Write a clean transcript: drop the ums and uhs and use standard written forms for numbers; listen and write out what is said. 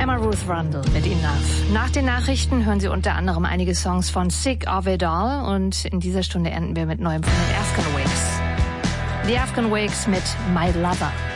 Emma Ruth Rundle mit Enough. Nach den Nachrichten hören Sie unter anderem einige Songs von Sick of It All und in dieser Stunde enden wir mit neuem von den Afghan Wigs. The Afghan Wigs mit My Lover.